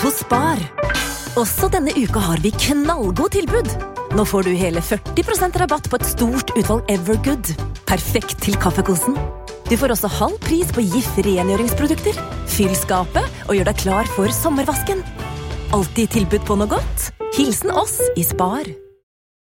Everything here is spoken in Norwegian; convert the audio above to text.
på Spar. Også denne uka har vi knallgod tilbud. Nå får du hele 40% rabatt på et stort utvalg Evergood. Perfekt til kaffekosen. Du får også halv pris på Jif rengjøringsprodukter. Fyll skapet og gjør deg klar for sommervasken. Alltid tilbud på noe godt. Hilsen oss i Spar.